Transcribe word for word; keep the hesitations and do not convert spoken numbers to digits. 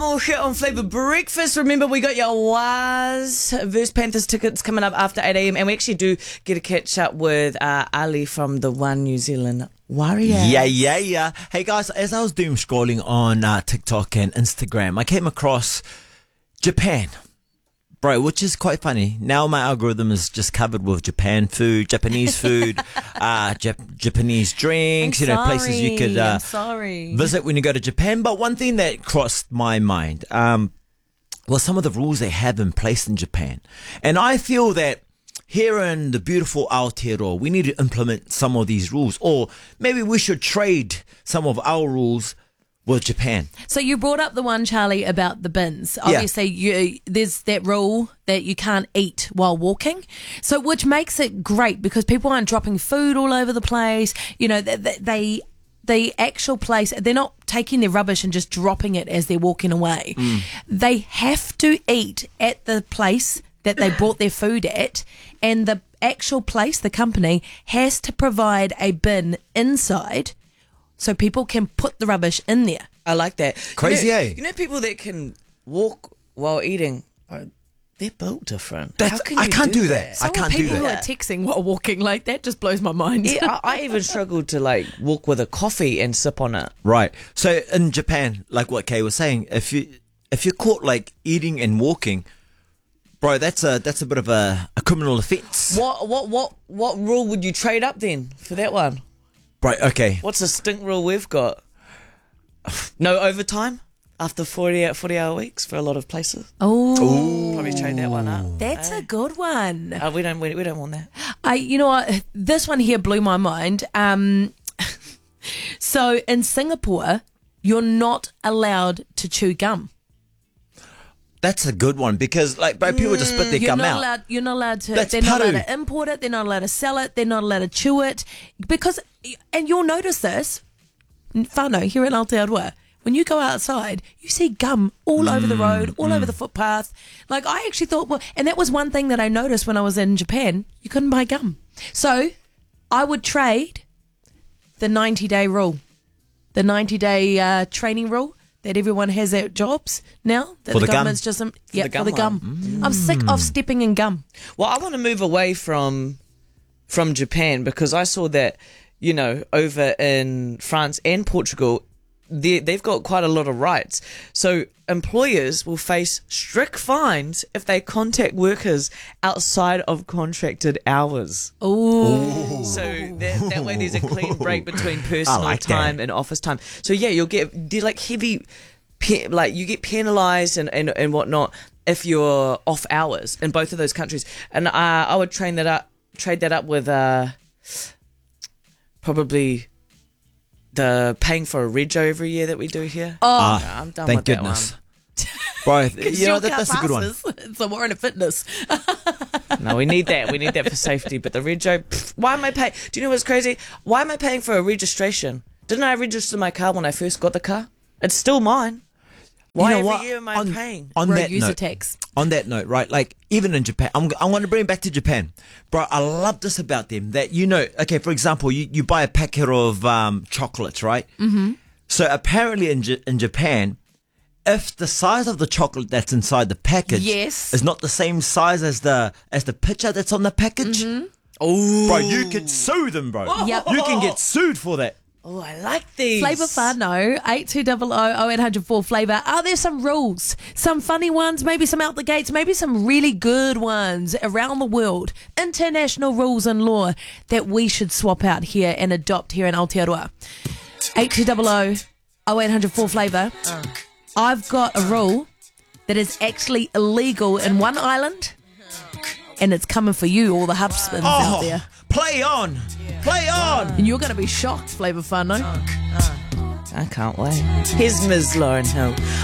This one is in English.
More here on Flavour Breakfast. Remember, we got your Waz versus Panthers tickets coming up after eight a.m. and we actually do get to catch up with uh, Ali from the One New Zealand Warriors. Yeah, yeah, yeah. Hey guys, as I was doom scrolling on uh, TikTok and Instagram, I came across Japan. Bro, which is quite funny. Now my algorithm is just covered with Japan food, Japanese food, uh, Jap- Japanese drinks, I'm you know, places you could uh, I'm sorry. visit when you go to Japan. But one thing that crossed my mind um, was some of the rules they have in place in Japan. And I feel that here in the beautiful Aotearoa, we need to implement some of these rules. Or maybe we should trade some of our rules with Japan. So you brought up the one, Charlie, about the bins. Obviously, you, there's that rule that you can't eat while walking. So, which makes it great because people aren't dropping food all over the place. You know, they, they the actual place, they're not taking their rubbish and just dropping it as they're walking away. Mm. They have to eat at the place that they brought their food at, and the actual place, the company, has to provide a bin inside so people can put the rubbish in there. I like that. Crazy, you know, eh? You know people that can walk while eating, are, they're built different. That's, How can I you can't do do that? that. So I can't are do people who that. are texting while walking, like that just blows my mind. Yeah, I, I even struggled to like walk with a coffee and sip on it. Right. So in Japan, like what Kay was saying, if you if you're caught like eating and walking, bro, that's a that's a bit of a, a criminal offence. What what what what rule would you trade up then for that one? Right. Okay. What's the stink rule we've got? No overtime after forty, forty hour weeks for a lot of places. Oh, Probably trade that one up. that's a good one. Uh, we don't we, we don't want that. I, you know what? This one here blew my mind. Um, so in Singapore, you're not allowed to chew gum. That's a good one because like, bro, people just spit their You're gum not out. allowed. You're not allowed to. That's they're not paru. allowed to import it. They're not allowed to sell it. They're not allowed to chew it because. And you'll notice this, whānau, here in Aotearoa. When you go outside, you see gum all over the road, all over the footpath. Like, I actually thought, well, and that was one thing that I noticed when I was in Japan. You couldn't buy gum. So I would trade the ninety-day rule, the ninety-day uh, training rule that everyone has at jobs now. That For the the gum? government's just, um, yeah, the for gum the gum. one. I'm sick of stepping in gum. Well, I want to move away from from Japan because I saw that, you know, over in France and Portugal, they, they've got quite a lot of rights. So employers will face strict fines if they contact workers outside of contracted hours. Ooh. So that, that way there's a clean break between personal like time that. and office time. So yeah, you'll get they're like heavy, pe- like you get penalised and, and, and whatnot if you're off hours in both of those countries. And uh, I would train that up, trade that up with uh, probably the paying for a rego every year that we do here. Oh, Yeah, I'm done Thank with that goodness. one. Bro, you know, that, car that's a good one. passes. So we're in a fitness. No, we need that. We need that for safety. But the rego, pff, why am I paying? Do you know what's crazy? Why am I paying for a registration? Didn't I register my car when I first got the car? It's still mine. Why You know every what? year am I on, paying? On Road that user note, tax. on that note, right? Like even in Japan, I'm I'm going to bring it back to Japan, bro. I love this about them that you know. Okay, for example, you, you buy a packet of um, chocolates, right? Mm-hmm. So apparently in J- in Japan, if the size of the chocolate that's inside the package Yes. is not the same size as the as the picture that's on the package, Oh, bro, you could sue them, bro. Yep. You can get sued for that. oh, I like these. Flavour Whānau, eight two zero zero oh eight hundred four Flavour. Are there some rules? Some funny ones, maybe some out the gates, maybe some really good ones around the world. International rules and law that we should swap out here and adopt here in Aotearoa. eight two zero zero oh eight hundred four Flavour. I've got a rule that is actually illegal in one island, and it's coming for you, all the hubspins out Oh, there. play on, play on. And you're going to be shocked, Flavour Whānau. I can't wait. Here's Miz Lauren Hill